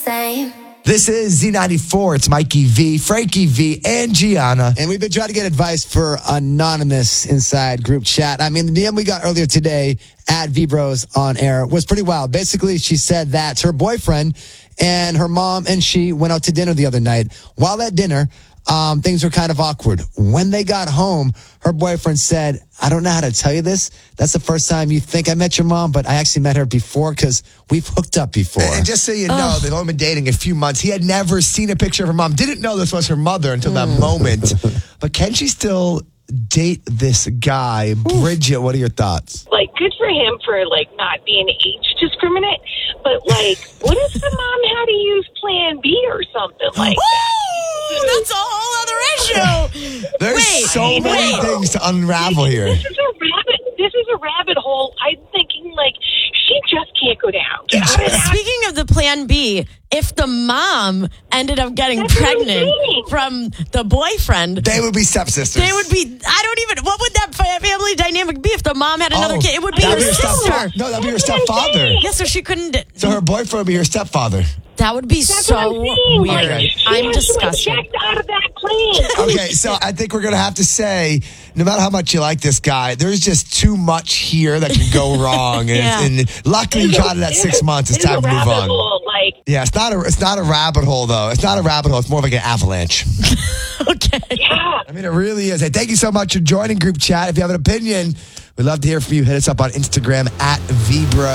same. This is Z94. It's Mikey V, Frankie V, and Gianna. And we've been trying to get advice for Anonymous inside group chat. I mean, the DM we got earlier today at V-Bros on air was pretty wild. Basically, she said that her boyfriend and her mom and she went out to dinner the other night. While at dinner, things were kind of awkward. When they got home, her boyfriend said, I don't know how to tell you this. That's the first time you think I met your mom, but I actually met her before because we've hooked up before. And just so you know, they've only been dating a few months. He had never seen a picture of her mom. Didn't know this was her mother until that moment. But can she still date this guy? Bridget, what are your thoughts? Like, good for him for, like, not being age discriminate. But, like, what if the mom had to use Plan B or something like that? That's a whole other issue. There's so many things to unravel here. This is a rabbit hole. I'm thinking, like, she just can't go down. Get out of that. Speaking of the Plan B, if the mom ended up getting pregnant from the boyfriend, They would be stepsisters. they would be, what would that family dynamic be if the mom had another kid? It would be that'd her sister. No, that'd be her stepfather. Yeah, so she couldn't. So her boyfriend would be her stepfather. That would be That's so what I'm saying. weird. Like, she I'm has to disgusted. eject out of that plane. Okay, so I think we're going to have to say, no matter how much you like this guy, there's just too much here that can go wrong. Yeah. And luckily you got it at 6 months. It's time to move on. Yeah, it's not a rabbit hole, though. It's not a rabbit hole. It's more like an avalanche. Okay. Yeah. I mean, it really is. Hey, thank you so much for joining group chat. If you have an opinion, we'd love to hear from you. Hit us up on Instagram at VBro.